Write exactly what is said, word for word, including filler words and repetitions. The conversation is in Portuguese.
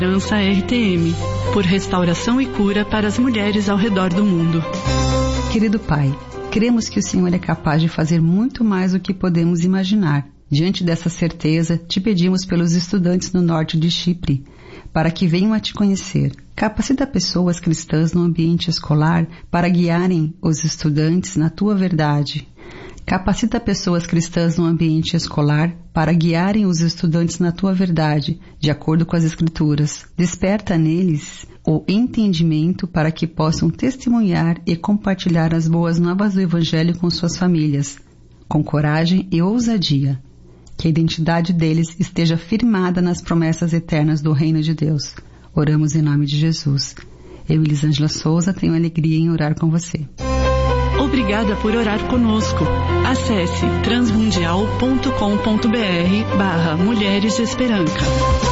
Esperança R T M, por restauração e cura para as mulheres ao redor do mundo. Querido Pai, cremos que o Senhor é capaz de fazer muito mais do que podemos imaginar. Diante dessa certeza, te pedimos pelos estudantes no norte de Chipre, para que venham a te conhecer. Capacita pessoas cristãs no ambiente escolar para guiarem os estudantes na tua verdade. Capacita pessoas cristãs no ambiente escolar para guiarem os estudantes na tua verdade, de acordo com as Escrituras. Desperta neles o entendimento para que possam testemunhar e compartilhar as boas novas do Evangelho com suas famílias, com coragem e ousadia. Que a identidade deles esteja firmada nas promessas eternas do Reino de Deus. Oramos em nome de Jesus. Eu, Elisângela Souza, tenho alegria em orar com você. Obrigada por orar conosco. Acesse transmundial ponto com ponto br barra Mulheres Esperança.